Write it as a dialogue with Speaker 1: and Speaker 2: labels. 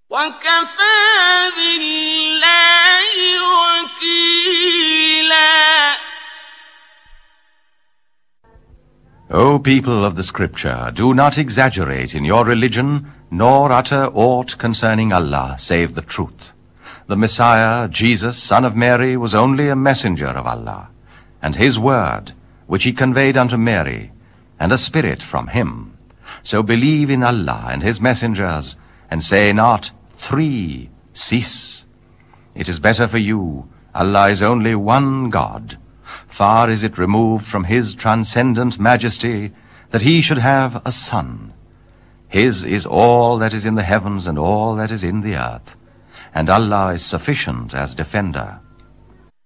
Speaker 1: وَكَفَى بِاللَّهِ وَكِيلًا.
Speaker 2: O people of the Scripture, do not exaggerate in your religion, nor utter aught concerning Allah, save the truth. The Messiah, Jesus, son of Mary, was only a messenger of Allah, and his word, which he conveyed unto Mary, and a spirit from him. So believe in Allah and his messengers, and say not, 3, cease. It is better for you, Allah is only one God. Far is it removed from his transcendent majesty that he should have a son. His is all that is in the heavens and all that is in the earth, and Allah is sufficient as defender.